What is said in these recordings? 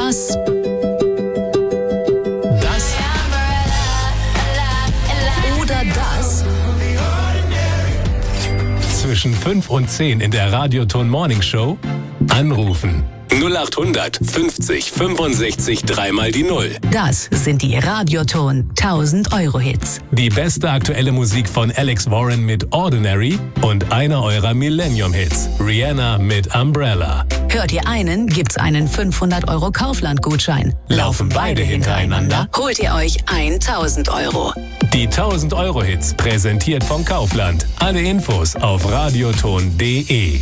Das oder das. Zwischen 5 und 10 in der Radioton Morning Show anrufen. 0800 50 65 3 die 0. Das sind die Radioton 1000-Euro-Hits. Die beste aktuelle Musik von Alex Warren mit Ordinary und einer eurer Millennium-Hits, Rihanna mit Umbrella. Hört ihr einen, gibt's einen 500-Euro Kaufland-Gutschein. Laufen beide hintereinander, holt ihr euch 1000 Euro. Die 1000-Euro-Hits präsentiert vom Kaufland. Alle Infos auf radioton.de.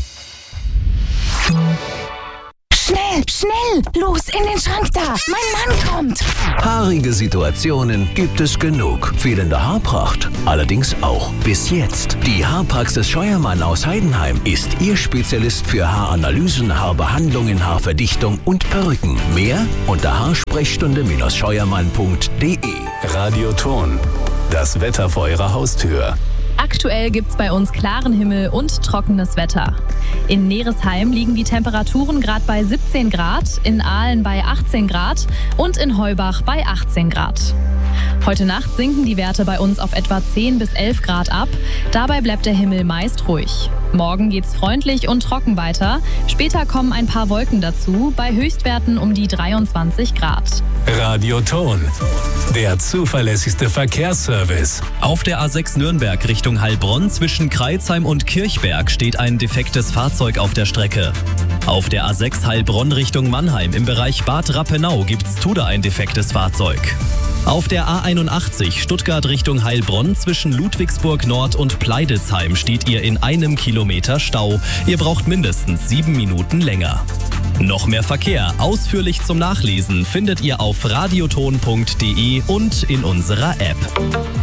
Schnell! Los, in den Schrank da! Mein Mann kommt! Haarige Situationen gibt es genug. Fehlende Haarpracht allerdings auch. Bis jetzt. Die Haarpraxis Scheuermann aus Heidenheim ist Ihr Spezialist für Haaranalysen, Haarbehandlungen, Haarverdichtung und Perücken. Mehr unter haarsprechstunde-scheuermann.de. Radioton. Das Wetter vor Ihrer Haustür. Aktuell gibt's bei uns klaren Himmel und trockenes Wetter. In Neresheim liegen die Temperaturen gerade bei 17 Grad, in Aalen bei 18 Grad und in Heubach bei 18 Grad. Heute Nacht sinken die Werte bei uns auf etwa 10 bis 11 Grad ab. Dabei bleibt der Himmel meist ruhig. Morgen geht's freundlich und trocken weiter. Später kommen ein paar Wolken dazu, bei Höchstwerten um die 23 Grad. Radioton. Der zuverlässigste Verkehrsservice. Auf der A6 Nürnberg Richtung Heilbronn zwischen Kreilsheim und Kirchberg steht ein defektes Fahrzeug auf der Strecke. Auf der A6 Heilbronn Richtung Mannheim im Bereich Bad Rappenau gibt's wieder ein defektes Fahrzeug. Auf der A81 Stuttgart Richtung Heilbronn zwischen Ludwigsburg Nord und Pleiditzheim steht ihr in 1 Kilometer Stau. Ihr braucht mindestens 7 Minuten länger. Noch mehr Verkehr, ausführlich zum Nachlesen, findet ihr auf radioton.de und in unserer App.